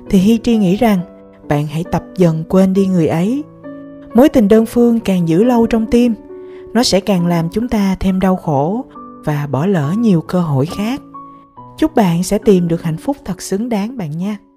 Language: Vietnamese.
thì Hy Tri nghĩ rằng bạn hãy tập dần quên đi người ấy. Mối tình đơn phương càng giữ lâu trong tim, nó sẽ càng làm chúng ta thêm đau khổ và bỏ lỡ nhiều cơ hội khác. Chúc bạn sẽ tìm được hạnh phúc thật xứng đáng bạn nha.